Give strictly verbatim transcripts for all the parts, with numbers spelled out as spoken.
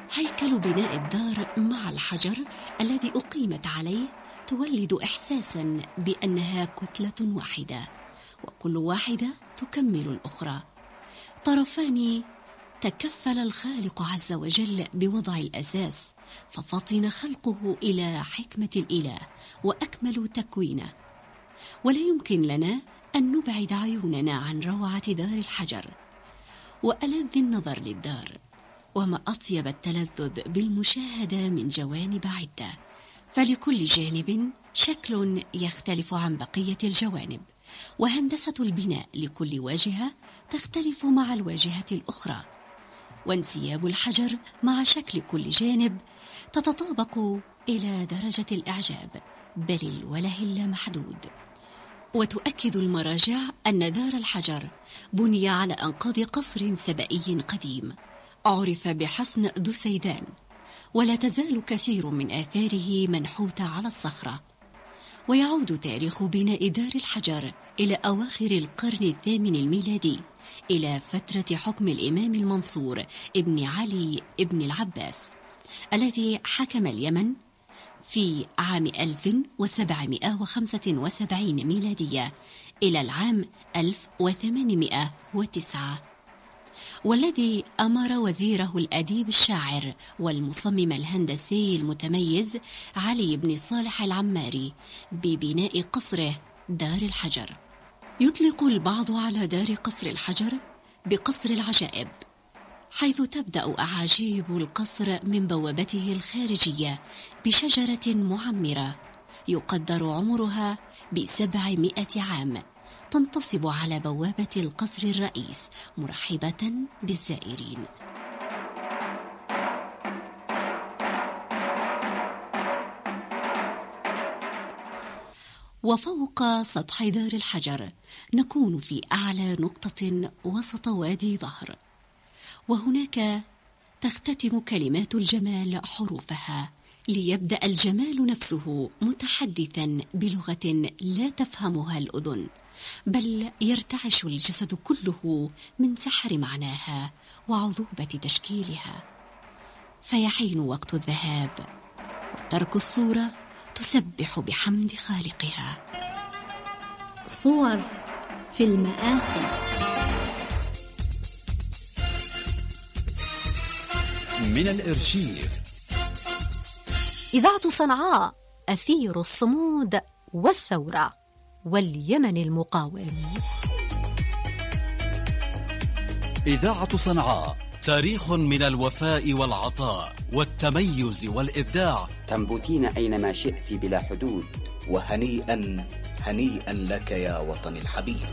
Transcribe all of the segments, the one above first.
هيكل بناء الدار مع الحجر الذي أقيمت عليه تولد إحساسا بأنها كتلة واحدة، وكل واحدة تكمل الأخرى، طرفان تكفل الخالق عز وجل بوضع الأساس، ففطن خلقه إلى حكمة الإله وأكمل تكوينه. ولا يمكن لنا أن نبعد عيوننا عن روعة دار الحجر وألذ النظر للدار، وما أطيب التلذذ بالمشاهدة من جوانب عدة، فلكل جانب شكل يختلف عن بقية الجوانب، وهندسة البناء لكل واجهة تختلف مع الواجهة الأخرى، وانسياب الحجر مع شكل كل جانب تتطابق إلى درجة الإعجاب بل الوله اللامحدود. وتؤكد المراجع أن دار الحجر بني على أنقاض قصر سبئي قديم عرف بحصن ذو سيدان، ولا تزال كثير من آثاره منحوتة على الصخرة. ويعود تاريخ بناء دار الحجر إلى أواخر القرن الثامن الميلادي، إلى فترة حكم الإمام المنصور ابن علي ابن العباس الذي حكم اليمن في عام ألف وسبعمائة وخمسة وسبعين ميلادية إلى العام ألف وثمانمائة وتسعة، والذي أمر وزيره الأديب الشاعر والمصمم الهندسي المتميز علي بن صالح العماري ببناء قصره دار الحجر. يطلق البعض على دار قصر الحجر بقصر العجائب، حيث تبدأ أعاجيب القصر من بوابته الخارجية بشجرة معمرة يقدر عمرها بسبعمائة عام، تنتصب على بوابة القصر الرئيس مرحبة بالزائرين. وفوق سطح دار الحجر نكون في أعلى نقطة وسط وادي ظهر، وهناك تختتم كلمات الجمال حروفها، ليبدأ الجمال نفسه متحدثا بلغة لا تفهمها الأذن، بل يرتعش الجسد كله من سحر معناها وعذوبة تشكيلها. فيحين وقت الذهاب وترك الصورة تسبح بحمد خالقها. صور في المآثر. من الإرشيف. إذاعة صنعاء، أثير الصمود والثورة واليمن المقاوم. إذاعة صنعاء، تاريخ من الوفاء والعطاء والتميز والإبداع. تنبتين أينما شئت بلا حدود. وهنيئا هنيئا لك يا وطني الحبيب.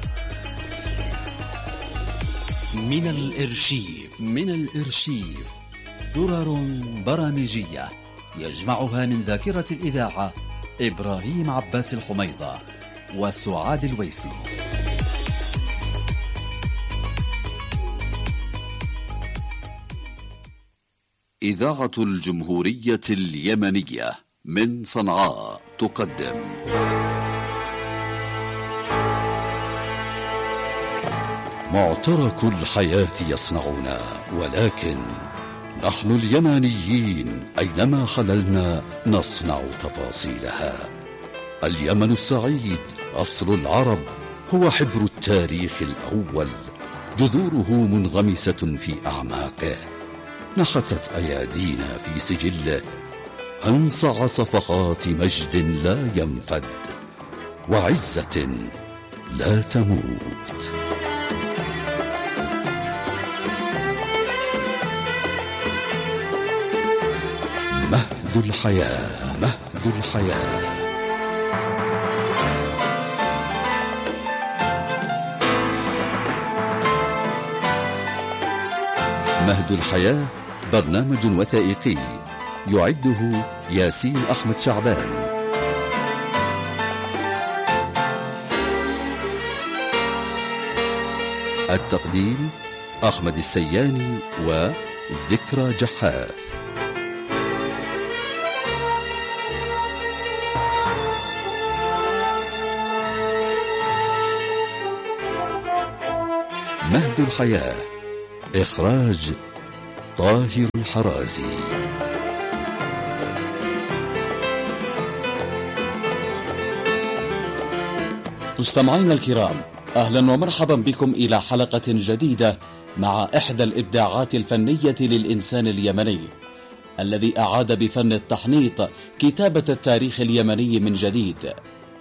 من الإرشيف. من الإرشيف درر برامجية يجمعها من ذاكرة الإذاعة إبراهيم عباس الحميضة وسعاد الويسي. إذاعة الجمهورية اليمنية من صنعاء تقدم معترك الحياة يصنعنا، ولكن نحن اليمنيين أينما خللنا نصنع تفاصيلها. اليمن السعيد أصل العرب، هو حبر التاريخ الأول، جذوره منغمسة في أعماقه، نحتت أيادينا في سجله أنصع صفحات مجد لا ينفد وعزة لا تموت. مهد الحياة، مهد الحياة. مهد الحياة برنامج وثائقي يعده ياسين أحمد شعبان. التقديم أحمد السياني وذكرى جحاف. مهد الحياة، إخراج طاهر الحرازي. مستمعينا الكرام، أهلا ومرحبا بكم إلى حلقة جديدة مع إحدى الإبداعات الفنية للإنسان اليمني الذي أعاد بفن التحنيط كتابة التاريخ اليمني من جديد.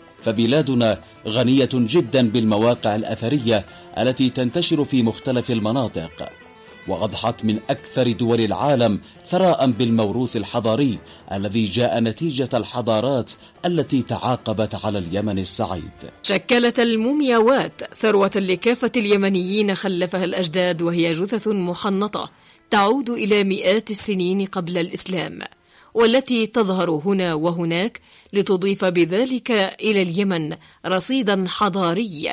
فبلادنا غنية جدا بالمواقع الأثرية التي تنتشر في مختلف المناطق، وأضحت من أكثر دول العالم ثراء بالموروث الحضاري الذي جاء نتيجة الحضارات التي تعاقبت على اليمن السعيد. شكلت المومياوات ثروة لكافة اليمنيين خلفها الأجداد، وهي جثث محنطة تعود إلى مئات السنين قبل الإسلام، والتي تظهر هنا وهناك لتضيف بذلك إلى اليمن رصيدا حضاري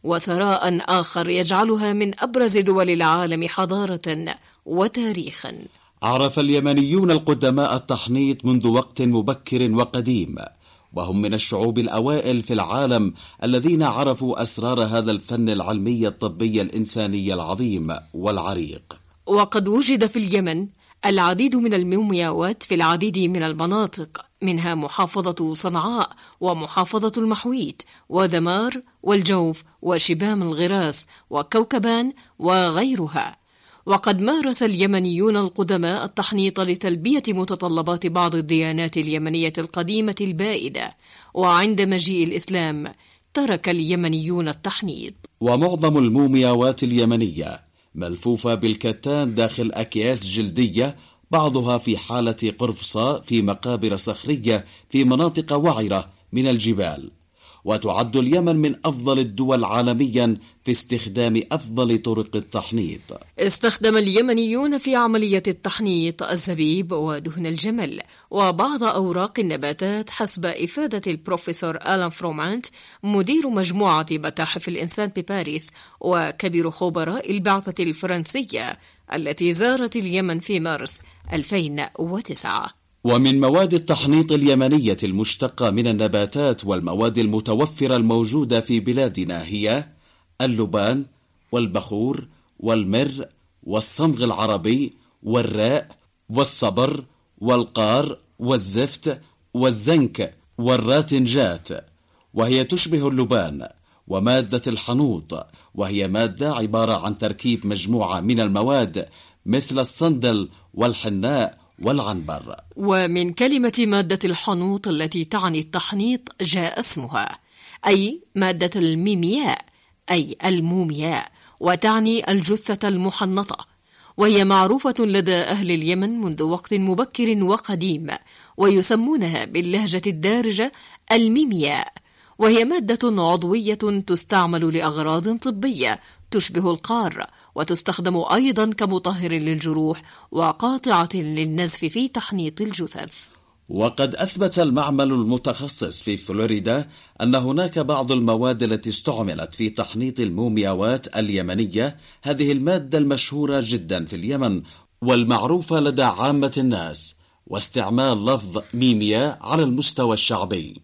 وثراء آخر يجعلها من أبرز دول العالم حضارة وتاريخا. عرف اليمنيون القدماء التحنيط منذ وقت مبكر وقديم، وهم من الشعوب الأوائل في العالم الذين عرفوا أسرار هذا الفن العلمي الطبي الإنساني العظيم والعريق. وقد وجد في اليمن العديد من المومياوات في العديد من المناطق، منها محافظة صنعاء ومحافظة المحويت وذمار والجوف وشبام الغراس وكوكبان وغيرها. وقد مارس اليمنيون القدماء التحنيط لتلبية متطلبات بعض الديانات اليمنية القديمة البائدة، وعند مجيء الإسلام ترك اليمنيون التحنيط. ومعظم المومياوات اليمنية ملفوفة بالكتان داخل أكياس جلدية، بعضها في حالة قرفصاء في مقابر صخرية في مناطق وعرة من الجبال. وتعد اليمن من أفضل الدول عالميا في استخدام أفضل طرق التحنيط. استخدم اليمنيون في عملية التحنيط الزبيب ودهن الجمل وبعض أوراق النباتات، حسب إفادة البروفيسور آلان فرومانت مدير مجموعة متاحف الإنسان بباريس وكبير خبراء البعثة الفرنسية التي زارت اليمن في مارس ألفين وتسعة. ومن مواد التحنيط اليمنية المشتقة من النباتات والمواد المتوفرة الموجودة في بلادنا هي اللبان والبخور والمر والصمغ العربي والراء والصبر والقار والزفت والزنك والراتنجات، وهي تشبه اللبان. ومادة الحنوط، وهي مادة عبارة عن تركيب مجموعة من المواد مثل الصندل والحناء والعنبر. ومن كلمة مادة الحنوط التي تعني التحنيط جاء اسمها، أي مادة الميمياء أي المومياء، وتعني الجثة المحنطة، وهي معروفة لدى أهل اليمن منذ وقت مبكر وقديم، ويسمونها باللهجة الدارجة الميمياء، وهي مادة عضوية تستعمل لأغراض طبية تشبه القار، وتستخدم أيضا كمطهر للجروح وقاطعة للنزف في تحنيط الجثث. وقد أثبت المعمل المتخصص في فلوريدا أن هناك بعض المواد التي استعملت في تحنيط المومياوات اليمنية. هذه المادة المشهورة جدا في اليمن والمعروفة لدى عامة الناس، واستعمال لفظ ميمياء على المستوى الشعبي.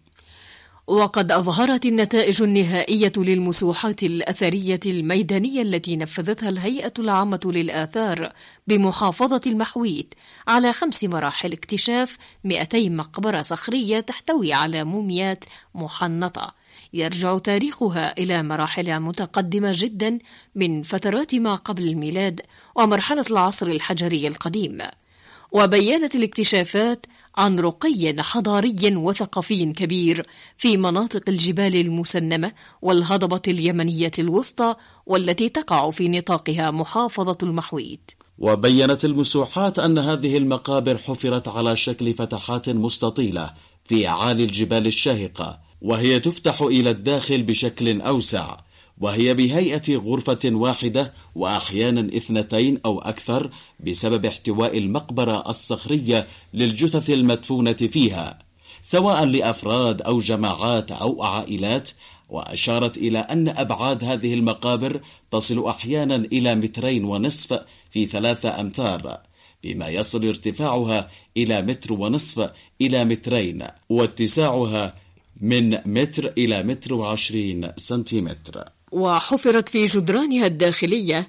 وقد أظهرت النتائج النهائية للمسوحات الأثرية الميدانية التي نفذتها الهيئة العامة للآثار بمحافظة المحويت على خمس مراحل اكتشاف مئتي مقبرة صخرية تحتوي على موميات محنطة يرجع تاريخها إلى مراحل متقدمة جدا من فترات ما قبل الميلاد ومرحلة العصر الحجري القديم. وبيّنت الاكتشافات عن رقي حضاري وثقافي كبير في مناطق الجبال المسنمة والهضبة اليمنية الوسطى، والتي تقع في نطاقها محافظة المحويت. وبيّنت المسوحات أن هذه المقابر حفرت على شكل فتحات مستطيلة في أعالي الجبال الشاهقة، وهي تفتح إلى الداخل بشكل أوسع، وهي بهيئة غرفة واحدة وأحيانا اثنتين أو أكثر، بسبب احتواء المقبرة الصخرية للجثث المدفونة فيها، سواء لأفراد أو جماعات أو عائلات. وأشارت إلى أن أبعاد هذه المقابر تصل أحيانا إلى مترين ونصف في ثلاثة أمتار، بما يصل ارتفاعها إلى متر ونصف إلى مترين، واتساعها من متر إلى متر وعشرين سنتيمتر. وحفرت في جدرانها الداخلية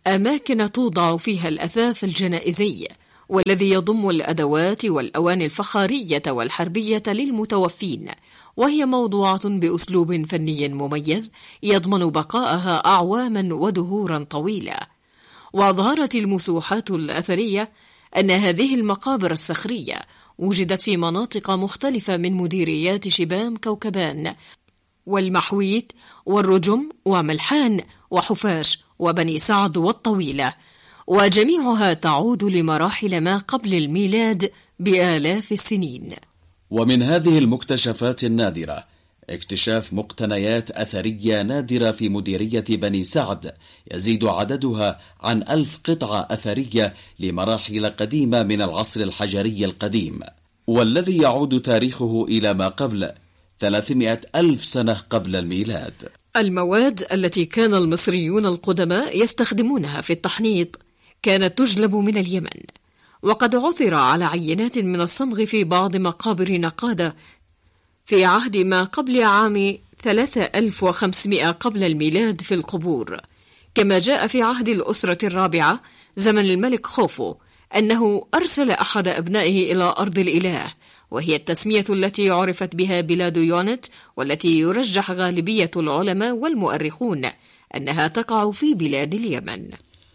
أماكن توضع فيها الأثاث الجنائزي، والذي يضم الأدوات والأواني الفخارية والحربية للمتوفين، وهي موضوعة بأسلوب فني مميز يضمن بقاءها أعواما ودهورا طويلة. وأظهرت المسوحات الأثرية أن هذه المقابر الصخرية وجدت في مناطق مختلفة من مديريات شبام كوكبان والمحويت والرجم وملحان وحفاش وبني سعد والطويلة، وجميعها تعود لمراحل ما قبل الميلاد بآلاف السنين. ومن هذه المكتشفات النادرة اكتشاف مقتنيات أثرية نادرة في مديرية بني سعد يزيد عددها عن ألف قطعة أثرية لمراحل قديمة من العصر الحجري القديم، والذي يعود تاريخه إلى ما قبل ثلاثمائة ألف سنة قبل الميلاد. المواد التي كان المصريون القدماء يستخدمونها في التحنيط كانت تجلب من اليمن، وقد عثر على عينات من الصمغ في بعض مقابر نقادة في عهد ما قبل عام ثلاثة آلاف وخمسمائة قبل الميلاد في القبور. كما جاء في عهد الأسرة الرابعة زمن الملك خوفو أنه أرسل أحد أبنائه إلى أرض الإله، وهي التسمية التي عرفت بها بلاد يونت، والتي يرجح غالبية العلماء والمؤرخون أنها تقع في بلاد اليمن.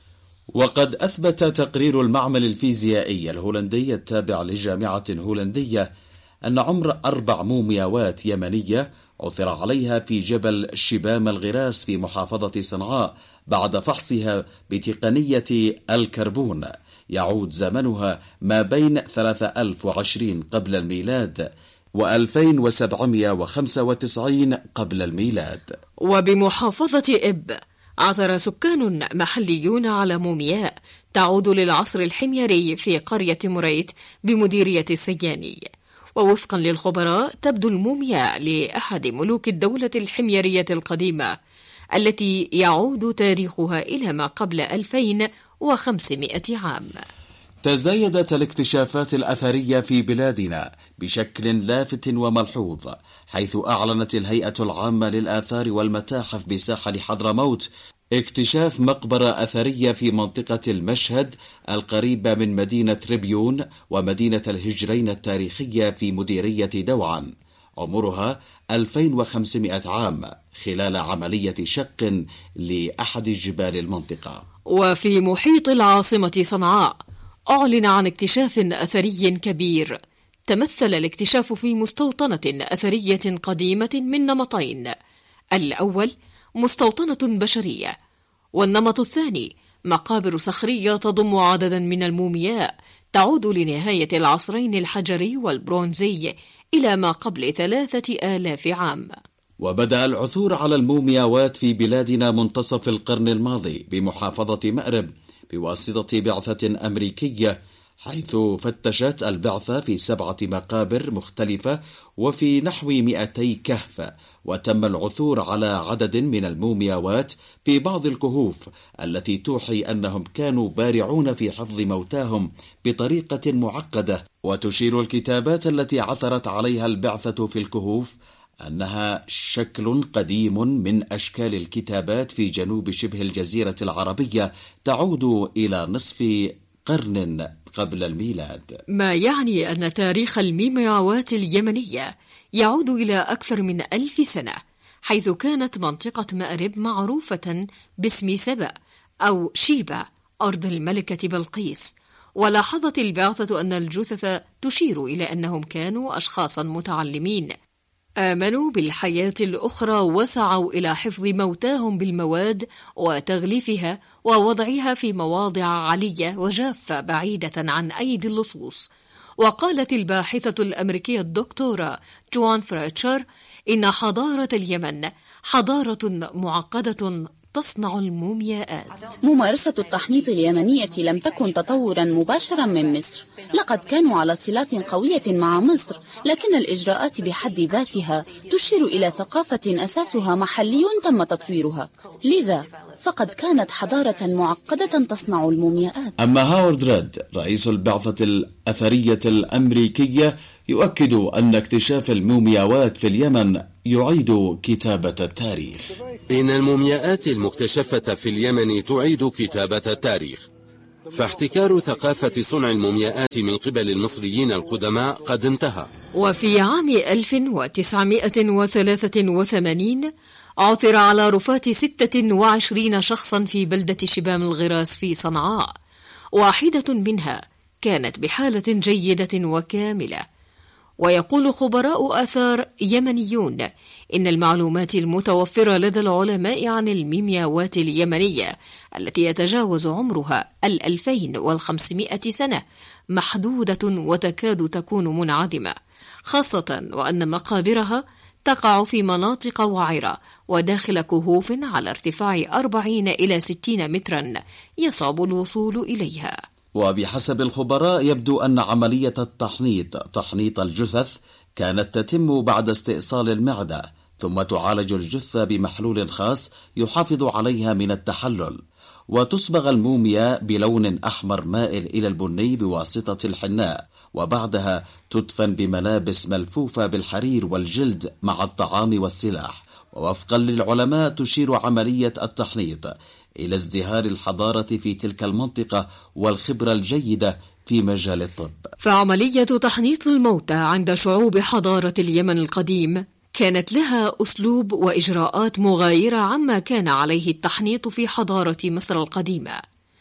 وقد أثبت تقرير المعمل الفيزيائي الهولندي التابع لجامعة هولندية أن عمر أربع مومياوات يمنية عثر عليها في جبل شبام الغراس في محافظة صنعاء بعد فحصها بتقنية الكربون، يعود زمنها ما بين ثلاثة آلاف وعشرين قبل الميلاد وألفين وسبعمائة وخمسة وتسعين قبل الميلاد. وبمحافظة إب عثر سكان محليون على مومياء تعود للعصر الحميري في قرية مريت بمديرية السياني. ووفقا للخبراء تبدو المومياء لأحد ملوك الدولة الحميرية القديمة التي يعود تاريخها إلى ما قبل ألفين وخمسمائة عام. تزايدت الاكتشافات الأثرية في بلادنا بشكل لافت وملحوظ، حيث أعلنت الهيئة العامة للآثار والمتاحف بساحل حضرموت اكتشاف مقبرة أثرية في منطقة المشهد القريبة من مدينة ربيون ومدينة الهجرين التاريخية في مديرية دوعا، عمرها ألفين وخمسمائة عام، خلال عملية شق لأحد جبال المنطقة. وفي محيط العاصمة صنعاء أعلن عن اكتشاف أثري كبير تمثل الاكتشاف في مستوطنة أثرية قديمة من نمطين: الأول مستوطنة بشرية، والنمط الثاني مقابر صخرية تضم عددا من المومياء تعود لنهاية العصرين الحجري والبرونزي إلى ما قبل ثلاثة آلاف عام. وبدأ العثور على المومياوات في بلادنا منتصف القرن الماضي بمحافظة مأرب بواسطة بعثة أمريكية، حيث فتشت البعثة في سبعة مقابر مختلفة وفي نحو مئتي كهف، وتم العثور على عدد من المومياوات في بعض الكهوف التي توحي أنهم كانوا بارعون في حفظ موتاهم بطريقة معقدة. وتشير الكتابات التي عثرت عليها البعثة في الكهوف أنها شكل قديم من أشكال الكتابات في جنوب شبه الجزيرة العربية تعود إلى نصف قرن قبل الميلاد، ما يعني أن تاريخ المومياوات اليمنية يعود إلى أكثر من ألف سنة، حيث كانت منطقة مأرب معروفة باسم سبأ أو شيبة أرض الملكة بلقيس. ولاحظت البعثة أن الجثث تشير إلى أنهم كانوا أشخاصا متعلمين آمنوا بالحياة الأخرى وسعوا إلى حفظ موتاهم بالمواد وتغليفها ووضعها في مواضع عالية وجافة بعيدة عن أيدي اللصوص. وقالت الباحثة الأمريكية الدكتورة جوان فريتشر إن حضارة اليمن حضارة معقدة تصنع المومياءات. ممارسة التحنيط اليمنية لم تكن تطورا مباشرا من مصر، لقد كانوا على صلات قوية مع مصر، لكن الإجراءات بحد ذاتها تشير إلى ثقافة أساسها محلي تم تطويرها، لذا فقد كانت حضارة معقدة تصنع المومياءات. أما هاورد ريد رئيس البعثة الأثرية الأمريكية يؤكد أن اكتشاف المومياوات في اليمن يعيد كتابة التاريخ. إن المومياءات المكتشفة في اليمن تعيد كتابة التاريخ، فاحتكار ثقافة صنع المومياءات من قبل المصريين القدماء قد انتهى. وفي عام ألف وتسعمائة وثلاثة وثمانين عثر على رفات ستة وعشرين شخصا في بلدة شبام الغراس في صنعاء، واحدة منها كانت بحالة جيدة وكاملة. ويقول خبراء آثار يمنيون إن المعلومات المتوفرة لدى العلماء عن المومياوات اليمنية التي يتجاوز عمرها الألفين وخمسمائة سنة محدودة وتكاد تكون منعدمة، خاصة وأن مقابرها تقع في مناطق وعرة وداخل كهوف على ارتفاع أربعين إلى ستين مترا يصعب الوصول إليها. وبحسب الخبراء يبدو أن عملية التحنيط تحنيط الجثث كانت تتم بعد استئصال المعدة، ثم تعالج الجثة بمحلول خاص يحافظ عليها من التحلل، وتصبغ المومياء بلون أحمر مائل إلى البني بواسطة الحناء، وبعدها تدفن بملابس ملفوفة بالحرير والجلد مع الطعام والسلاح. ووفقا للعلماء تشير عملية التحنيط إلى ازدهار الحضارة في تلك المنطقة والخبرة الجيدة في مجال الطب. فعملية تحنيط الموتى عند شعوب حضارة اليمن القديم كانت لها أسلوب وإجراءات مغايرة عما كان عليه التحنيط في حضارة مصر القديمة.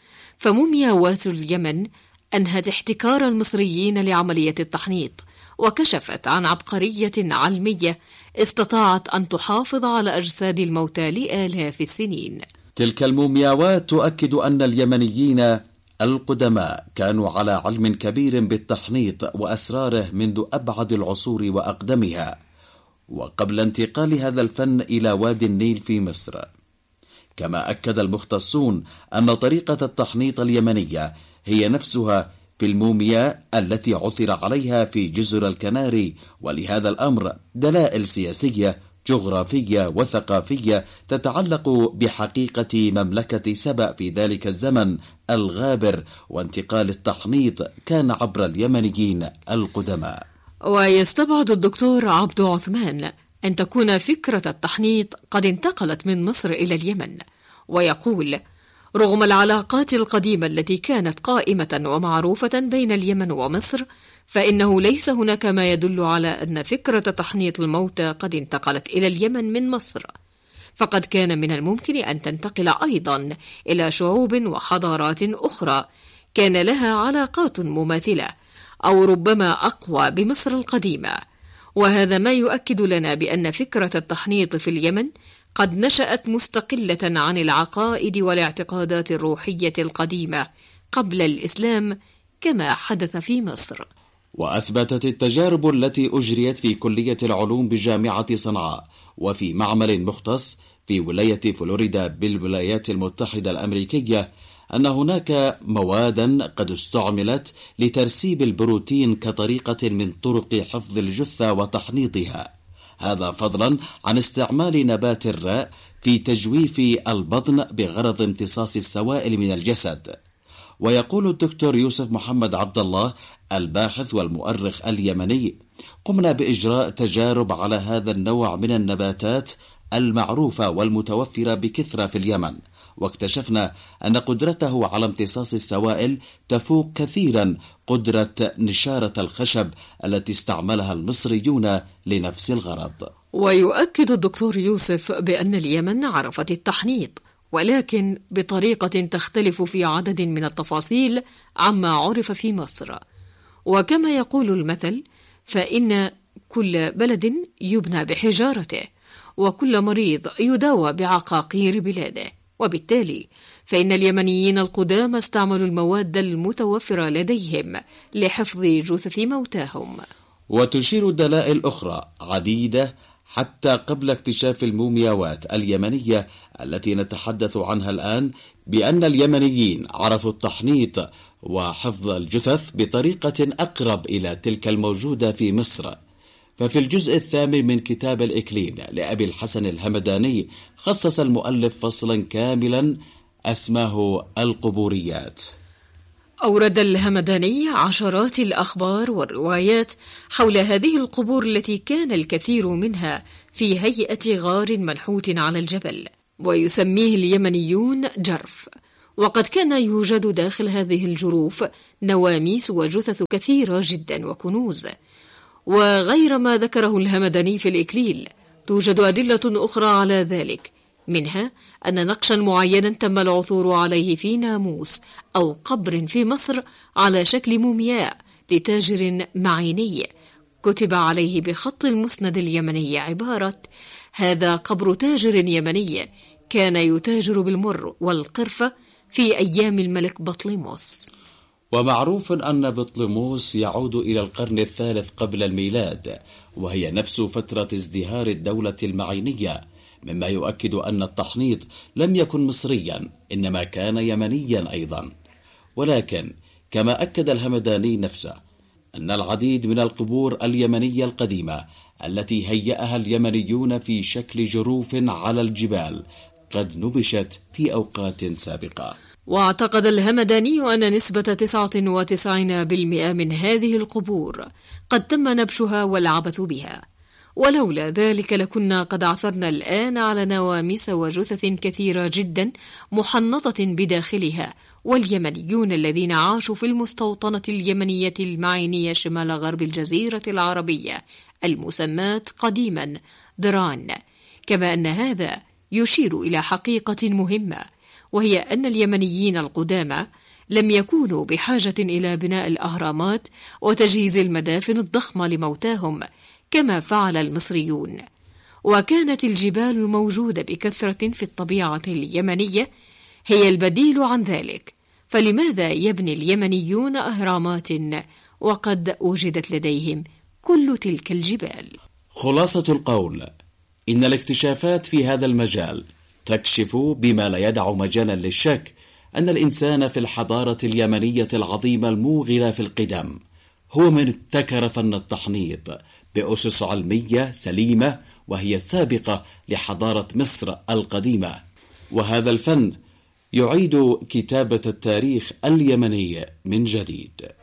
فمومياوات اليمن أنهت احتكار المصريين لعملية التحنيط، وكشفت عن عبقرية علمية استطاعت أن تحافظ على أجساد الموتى لآلاف السنين. تلك المومياوات تؤكد أن اليمنيين القدماء كانوا على علم كبير بالتحنيط وأسراره منذ أبعد العصور وأقدمها، وقبل انتقال هذا الفن إلى وادي النيل في مصر. كما أكد المختصون أن طريقة التحنيط اليمنية هي نفسها في المومياء التي عثر عليها في جزر الكناري، ولهذا الأمر دلائل سياسية جغرافية وثقافية تتعلق بحقيقة مملكة سبأ في ذلك الزمن الغابر، وانتقال التحنيط كان عبر اليمنيين القدماء. ويستبعد الدكتور عبد عثمان أن تكون فكرة التحنيط قد انتقلت من مصر إلى اليمن، ويقول: رغم العلاقات القديمة التي كانت قائمة ومعروفة بين اليمن ومصر، فإنه ليس هناك ما يدل على أن فكرة تحنيط الموتى قد انتقلت إلى اليمن من مصر، فقد كان من الممكن أن تنتقل أيضا إلى شعوب وحضارات أخرى كان لها علاقات مماثلة أو ربما أقوى بمصر القديمة. وهذا ما يؤكد لنا بأن فكرة التحنيط في اليمن قد نشأت مستقلة عن العقائد والاعتقادات الروحية القديمة قبل الإسلام كما حدث في مصر. وأثبتت التجارب التي أجريت في كلية العلوم بجامعة صنعاء وفي معمل مختص في ولاية فلوريدا بالولايات المتحدة الأمريكية أن هناك موادا قد استعملت لترسيب البروتين كطريقة من طرق حفظ الجثة وتحنيطها، هذا فضلا عن استعمال نبات الراء في تجويف البطن بغرض امتصاص السوائل من الجسد. ويقول الدكتور يوسف محمد عبد الله الباحث والمؤرخ اليمني: قمنا بإجراء تجارب على هذا النوع من النباتات المعروفة والمتوفرة بكثرة في اليمن، واكتشفنا أن قدرته على امتصاص السوائل تفوق كثيرا قدرة نشارة الخشب التي استعملها المصريون لنفس الغرض. ويؤكد الدكتور يوسف بأن اليمن عرفت التحنيط، ولكن بطريقة تختلف في عدد من التفاصيل عما عرف في مصر. وكما يقول المثل: فإن كل بلد يبنى بحجارته، وكل مريض يداوى بعقاقير بلاده. وبالتالي فإن اليمنيين القدامى استعملوا المواد المتوفرة لديهم لحفظ جثث موتاهم. وتشير دلائل أخرى عديدة حتى قبل اكتشاف المومياوات اليمنية التي نتحدث عنها الآن بأن اليمنيين عرفوا التحنيط وحفظ الجثث بطريقة أقرب إلى تلك الموجودة في مصر. ففي الجزء الثامن من كتاب الإكليل لأبي الحسن الهمداني خصص المؤلف فصلا كاملا أسماه القبوريات. أورد الهمداني عشرات الأخبار والروايات حول هذه القبور التي كان الكثير منها في هيئة غار منحوت على الجبل، ويسميه اليمنيون جرف. وقد كان يوجد داخل هذه الجروف نواميس وجثث كثيرة جدا وكنوز. وغير ما ذكره الهمداني في الإكليل توجد أدلة أخرى على ذلك، منها أن نقشا معينا تم العثور عليه في ناموس أو قبر في مصر على شكل مومياء لتاجر معيني، كتب عليه بخط المسند اليمني عبارة: هذا قبر تاجر يمني كان يتاجر بالمر والقرفة في أيام الملك بطليموس. ومعروف أن بطليموس يعود إلى القرن الثالث قبل الميلاد، وهي نفس فترة ازدهار الدولة المعينية، مما يؤكد أن التحنيط لم يكن مصريا إنما كان يمنيا أيضا. ولكن كما أكد الهمداني نفسه أن العديد من القبور اليمنية القديمة التي هيأها اليمنيون في شكل جروف على الجبال قد نبشت في أوقات سابقة. واعتقد الهمداني أن نسبة تسعة وتسعين بالمئة من هذه القبور قد تم نبشها والعبث بها، ولولا ذلك لكنا قد عثرنا الآن على نواميس وجثث كثيرة جدا محنطة بداخلها. واليمنيون الذين عاشوا في المستوطنة اليمنية المعينية شمال غرب الجزيرة العربية المسماة قديما دران، كما أن هذا يشير إلى حقيقة مهمة، وهي أن اليمنيين القدامى لم يكونوا بحاجة إلى بناء الأهرامات وتجهيز المدافن الضخمة لموتاهم كما فعل المصريون، وكانت الجبال الموجودة بكثرة في الطبيعة اليمنية هي البديل عن ذلك. فلماذا يبني اليمنيون أهرامات وقد وجدت لديهم كل تلك الجبال؟ خلاصة القول إن الاكتشافات في هذا المجال تكشف بما لا يدع مجالا للشك أن الإنسان في الحضارة اليمنية العظيمة الموغلة في القدم هو من ابتكر فن التحنيط بأسس علمية سليمة وهي سابقة لحضارة مصر القديمة. وهذا الفن يعيد كتابة التاريخ اليمني من جديد.